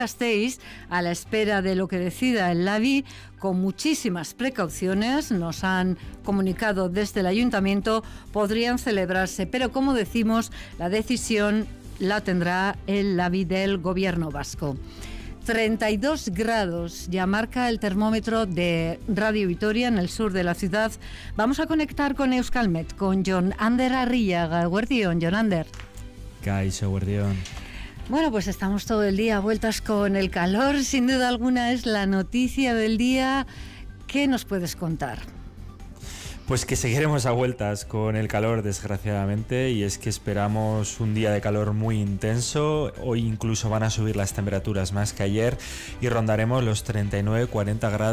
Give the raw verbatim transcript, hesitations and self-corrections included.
Gasteiz, a la espera de lo que decida el Labi, con muchísimas precauciones, nos han comunicado desde el ayuntamiento, podrían celebrarse, pero como decimos, la decisión la tendrá el Labi del gobierno vasco. treinta y dos grados ya marca el termómetro de Radio Vitoria en el sur de la ciudad. Vamos a conectar con Euskalmet, con Jon Ander Arrillaga. Eguerdión, Jon Ander. Kaixo, eguerdión. Bueno, pues estamos todo el día a vueltas con el calor. Sin duda alguna es la noticia del día. ¿Qué nos puedes contar? Pues que seguiremos a vueltas con el calor, desgraciadamente, y es que esperamos un día de calor muy intenso. Hoy incluso van a subir las temperaturas más que ayer y rondaremos los treinta y nueve cuarenta grados